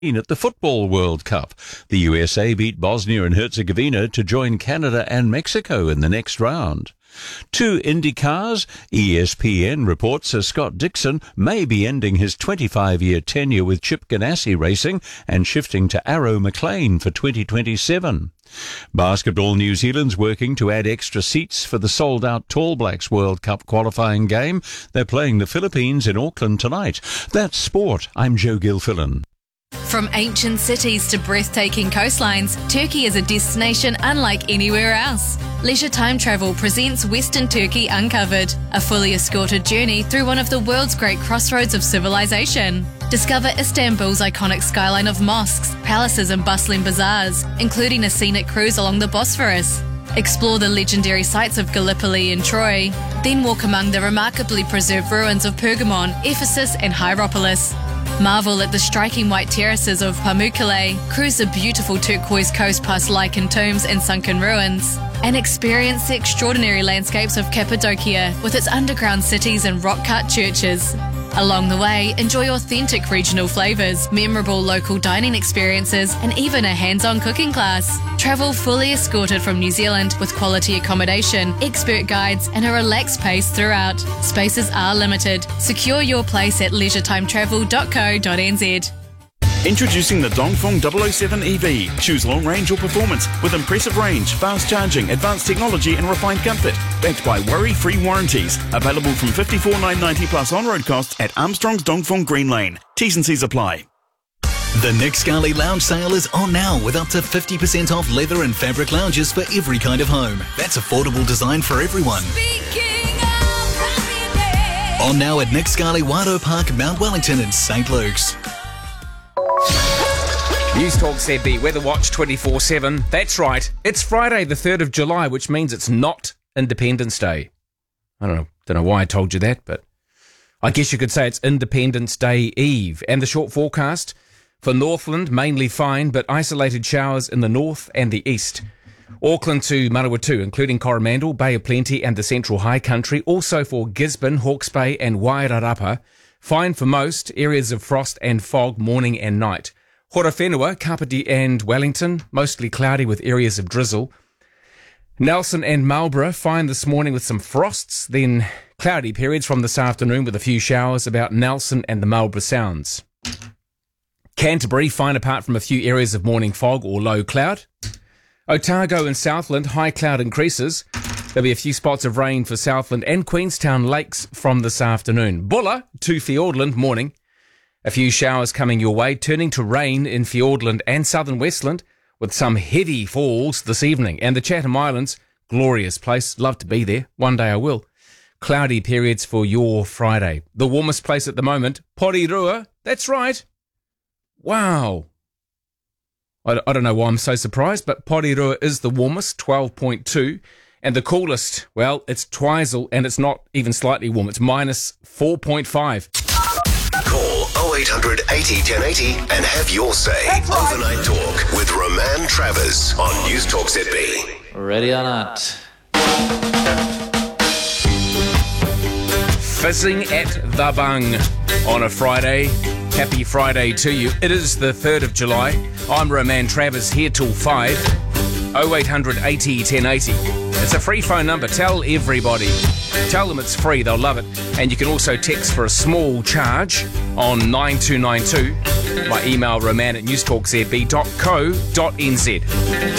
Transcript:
At the Football World Cup, the USA beat Bosnia and Herzegovina to join Canada and Mexico in the next round. 2 Indy cars. ESPN reports Sir Scott Dixon may be ending his 25-year tenure with Chip Ganassi Racing and shifting to Arrow McLean for 2027. Basketball New Zealand's working to add extra seats for the sold-out Tall Blacks World Cup qualifying game. They're playing the Philippines in Auckland tonight. That's sport. I'm Joe Gilfillan. From ancient cities to breathtaking coastlines, Turkey is a destination unlike anywhere else. Leisure Time Travel presents Western Turkey Uncovered, a fully escorted journey through one of the world's great crossroads of civilization. Discover Istanbul's iconic skyline of mosques, palaces and bustling bazaars, including a scenic cruise along the Bosphorus. Explore the legendary sites of Gallipoli and Troy, then walk among the remarkably preserved ruins of Pergamon, Ephesus and Hierapolis. Marvel at the striking white terraces of Pamukkale, cruise the beautiful turquoise coast past lichened tombs and sunken ruins, and experience the extraordinary landscapes of Cappadocia with its underground cities and rock-cut churches. Along the way, enjoy authentic regional flavours, memorable local dining experiences, and even a hands-on cooking class. Travel fully escorted from New Zealand with quality accommodation, expert guides, and a relaxed pace throughout. Spaces are limited. Secure your place at leisure-timetravel.co.nz. Introducing the Dongfeng 007 EV. Choose long range or performance with impressive range, fast charging, advanced technology and refined comfort. Backed by worry-free warranties. Available from $54,990 plus on-road costs at Armstrong's Dongfeng Green Lane. T's and C's apply. The Nick Scarlett Lounge sale is on now with up to 50% off leather and fabric lounges for every kind of home. That's affordable design for everyone. On now at Nick Scarlett Wado Park, Mount Wellington and St. Luke's. News Talk ZB, Weather Watch 24/7. That's right, it's Friday the 3rd of July, which means it's not Independence Day. I don't know why I told you that, but I guess you could say it's Independence Day Eve. And the short forecast for Northland, mainly fine, but isolated showers in the north and the east. Auckland to Manawatu, including Coromandel, Bay of Plenty and the Central High Country. Also for Gisborne, Hawke's Bay and Wairarapa. Fine for most, areas of frost and fog morning and night. Horowhenua, Kapiti and Wellington, mostly cloudy with areas of drizzle. Nelson and Marlborough, fine this morning with some frosts, then cloudy periods from this afternoon with a few showers about Nelson and the Marlborough Sounds. Canterbury, fine apart from a few areas of morning fog or low cloud. Otago and Southland, high cloud increases. There'll be a few spots of rain for Southland and Queenstown Lakes from this afternoon. Bulla to Fiordland, morning. A few showers coming your way, turning to rain in Fiordland and southern Westland with some heavy falls this evening. And the Chatham Islands, glorious place, love to be there. One day I will. Cloudy periods for your Friday. The warmest place at the moment, Porirua. That's right. Wow. I don't know why I'm so surprised, but Porirua is the warmest, 12.2. And the coolest, well, it's Twizel, and it's not even slightly warm. It's minus 4.5. Call 0800 80 1080 and have your say. Overnight Talk with Roman Travers on News Talk ZB. Ready or not. Fizzing at the bung on a Friday. Happy Friday to you. It is the 3rd of July. I'm Roman Travers, here till 5. 0800 80 1080. It's a free phone number. Tell everybody. Tell them it's free. They'll love it. And you can also text for a small charge on 9292. My email, roman@newstalkzb.co.nz.